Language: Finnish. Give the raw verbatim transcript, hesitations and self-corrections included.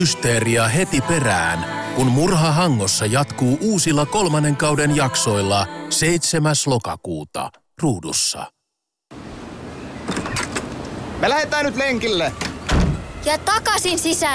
Hysteeria heti perään, kun Murha Hangossa jatkuu uusilla kolmannen kauden jaksoilla seitsemäs lokakuuta Ruudussa. Me lähdetään nyt lenkille. Ja takaisin sisään.